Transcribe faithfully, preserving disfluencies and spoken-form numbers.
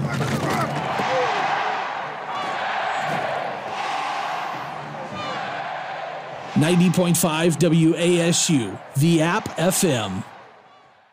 ninety point five W A S U, the App F M.